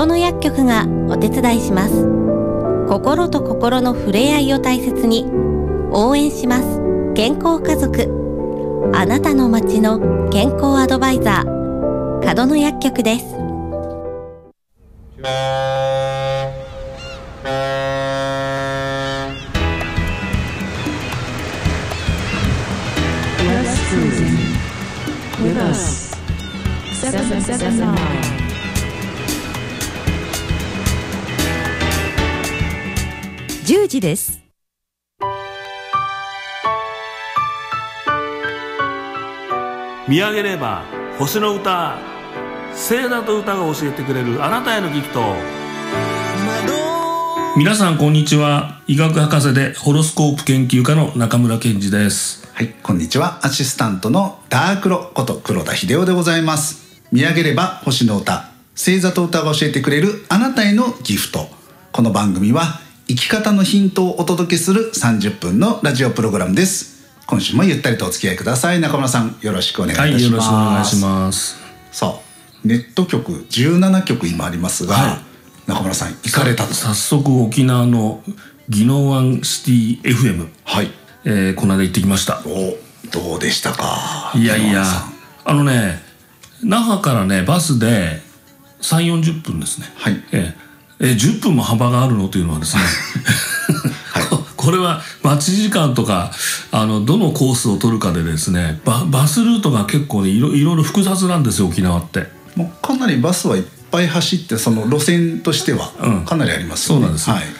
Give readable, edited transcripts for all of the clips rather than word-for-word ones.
野薬局がお手伝いします。心と心の触れ合いを大切に応援します。健康家族、あなたの街の健康アドバイザー、角野薬局です。 10時です。 見上げれば星の歌、聖なと歌が教えてくれるあなたへのギフト。皆さんこんにちは。医学博士でホロスコープ研究家の中村健二です。 はい、こんにちは。アシスタントのダークロこと黒田秀夫でございます。見上げれば星の歌、星座と歌が教えてくれるあなたへのギフト。この番組は生き方のヒントをお届けする30分のラジオプログラムです。今週もゆったりとお付き合いください。中村さん、よろしくお願いいたします。 はい、よろしくお願いします。 さあ、ネット局17局今ありますが、はい、中村さん行かれたと。 早速沖縄の宜野湾シティ FM、 はい、 この間行ってきました。 どうでしたか。 いや那覇からねバスで3、40分ですね。 はい、 10分も幅があるのというのはですね、はい、これは待ち時間とかどのコースを取るかでですね、バスルートが結構ねいろいろ複雑なんですよ、沖縄って。 もうかなりバスはいっぱい走って、その路線としてはかなりありますよね。 そうなんです、 はい、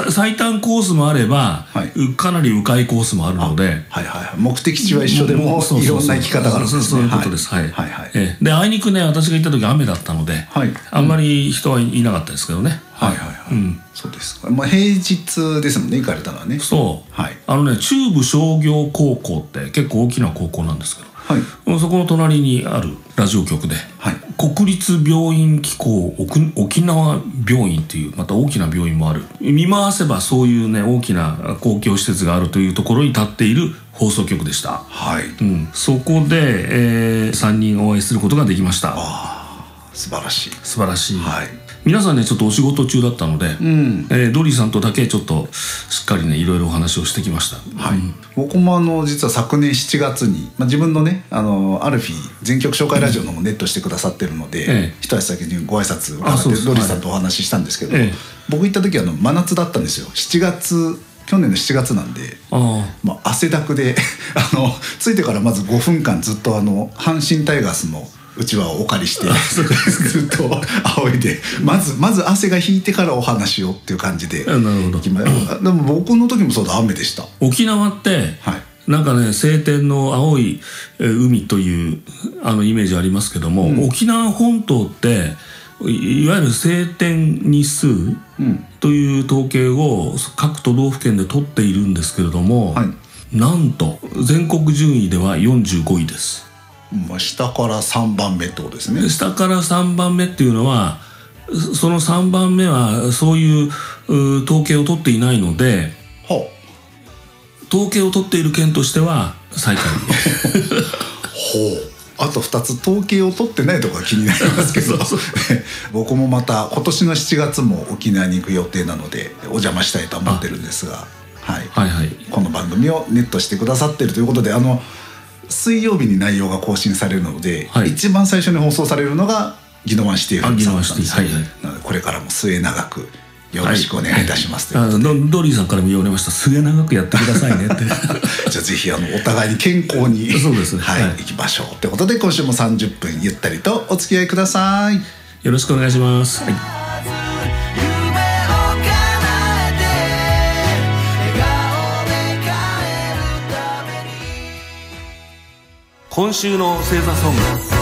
最短コースもあれば、はい、かなり迂回コースもあるので、 はいはい、目的地は一緒でもいろんな行き方があるんですね。 そういうことです。はい、はいはい、 であいにくね、私が行った時雨だったので、はい、あんまり人はいなかったですけどね。 はいはいはい、うん、そうですか。まあ、平日ですもんね、行かれたのはね。 そう、はい、中部商業高校って結構大きな高校なんですけど、はい、そこの隣にあるラジオ局で、はい、国立病院機構沖縄病院っていうまた大きな病院もある。見回せばそういうね大きな公共施設があるというところに立っている放送局でした。はい、うん、そこで、3人お会いすることができました。 素晴らしい素晴らしい。 はい、 皆さんねちょっとお仕事中だったので、ドリーさんとだけちょっとしっかりねいろいろお話をしてきました。 はい、僕も実は昨年7月に、自分のねアルフィー全曲紹介ラジオのもネットしてくださってるので、一足先にご挨拶伺ってドリーさんとお話ししたんですけど、僕行った時は真夏だったんですよ。去年の7月なんで、汗だくで着いてからまず5分間ずっと阪神タイガースのうちわをお借りしてずっと仰いで、まず汗が引いてからお話をっていう感じで。なるほど。でも僕の時もそうだ、雨でした。 沖縄って、はい、なんかね晴天の青い海というイメージありますけども、沖縄本島っていわゆる晴天日数という統計を各都道府県で取っているんですけれども、はい、なんと全国順位では45位です。 下から3番目ってことですね。 下から3番目っていうのは、その3番目はそういう統計を取っていないので、統計を取っている県としては最下位。 あと2つ統計を取ってないところが気になりますけど僕もまた今年の7月も沖縄に行く予定なのでお邪魔したいと思ってるんですが、はいはいはい、この番組をネットしてくださってるということで、水曜日に内容が更新されるので、はい、一番最初に放送されるのが宜野湾シティ FM さんなんですよ、なのでこれからも末永くよろしくお願いいたします、はい、ということでドリーさんからも言われました。末永くやってくださいねってじゃあぜひお互いに健康にそうですね、 はい、行きましょうということで、今週も30分ゆったりとお付き合いください。 よろしくお願いします、はい。今週の星座ソング、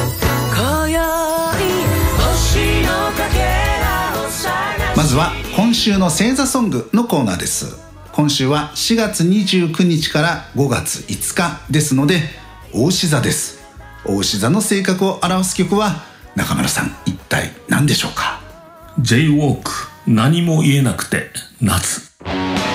まずは今週の星座ソングのコーナーです。今週は4月29日から5月5日ですので、牡牛座です。牡牛座の性格を表す曲は中村さん、一体何でしょうか。 J-WALK 何も言えなくて夏。